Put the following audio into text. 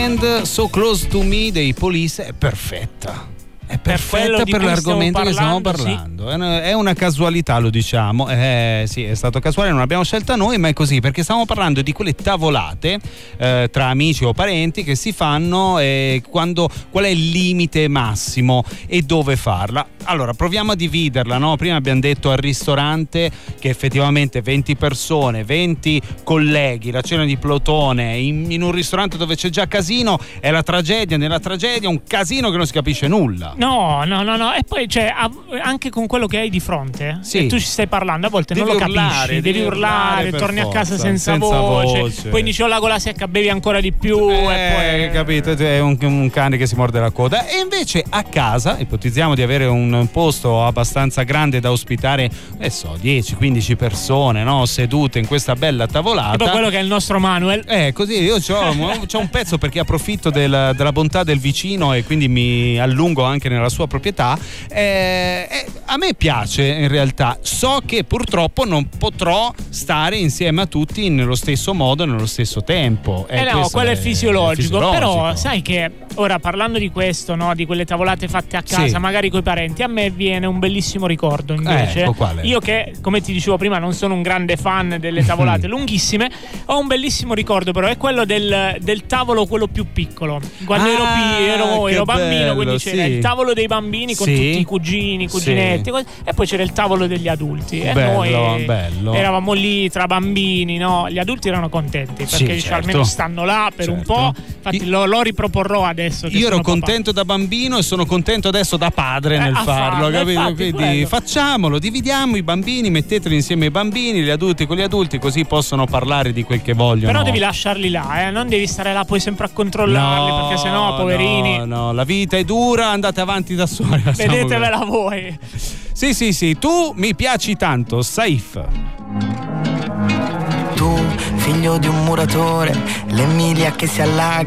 Stand So Close to Me dei Police è perfetta. È perfetta per l'argomento che stiamo parlando. Sì. È una casualità, lo diciamo. Sì, è stato casuale, non l'abbiamo scelta noi, ma è così perché stiamo parlando di quelle tavolate tra amici o parenti che si fanno qual è il limite massimo e dove farla. Allora, proviamo a dividerla, no? Prima abbiamo detto al ristorante che effettivamente 20 persone, 20 colleghi, la cena di plotone in un ristorante dove c'è già casino è la tragedia, nella tragedia un casino che non si capisce nulla. No. E poi c'è anche con quello che hai di fronte. Sì. E tu ci stai parlando, a volte devi non lo urlare, capisci, devi urlare, torni forza, a casa senza voce. Poi dici ho la gola secca, bevi ancora di più e poi capito, è un cane che si morde la coda. E invece a casa ipotizziamo di avere un posto abbastanza grande da ospitare 10-15 persone, no? Sedute in questa bella tavolata. Tipo quello che è il nostro Manuel. Così io c'ho un pezzo perché approfitto della bontà del vicino e quindi mi allungo anche nella sua proprietà. A me piace in realtà, so che purtroppo non potrò stare insieme a tutti nello stesso modo, nello stesso tempo. No, quello è fisiologico. Però sai che ora parlando di questo, no, di quelle tavolate fatte a casa, sì, magari coi parenti, a me viene un bellissimo ricordo invece. Io che, come ti dicevo prima, non sono un grande fan delle tavolate lunghissime, ho un bellissimo ricordo, però è quello del tavolo quello più piccolo. Quando ero bambino, quindi c'era il tavolo dei bambini con tutti i cugini, cuginetti, e poi c'era il tavolo degli adulti. E noi eravamo lì tra bambini, no? Gli adulti erano contenti perché almeno stanno là per un po'. Infatti lo riproporrò adesso. Io ero contento da bambino e sono contento adesso da padre nel farlo, capito? Infatti, quindi facciamolo, dividiamo i bambini, metteteli insieme ai bambini, gli adulti con gli adulti, così possono parlare di quel che vogliono. Però devi lasciarli là, non devi stare là poi sempre a controllarli, perché sennò poverini. No, la vita è dura, andate avanti da soli. Vedetevela voi. Sì, tu mi piaci tanto, Saif. Tu, figlio di un muratore, l'Emilia che si allaga